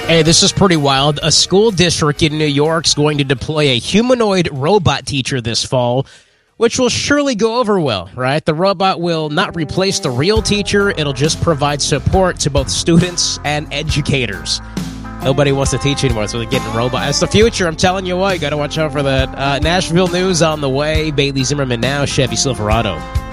Hey, this is pretty wild. A school district in New York is going to deploy a humanoid robot teacher this fall, which will surely go over well, right? The robot will not replace the real teacher. It'll just provide support to both students and educators. Nobody wants to teach anymore, so they're getting robots. That's the future. I'm telling you what, you got to watch out for that. Nashville news on the way. Bailey Zimmerman now, Chevy Silverado.